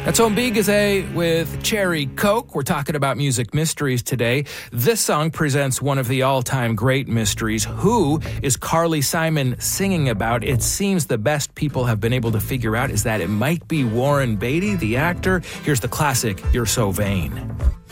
That's Ombi Gazé with Cherry Coke. We're talking about music mysteries today. This song presents one of the all-time great mysteries. Who is Carly Simon singing about? It seems the best people have been able to figure out is that it might be Warren Beatty, the actor. Here's the classic, You're So Vain.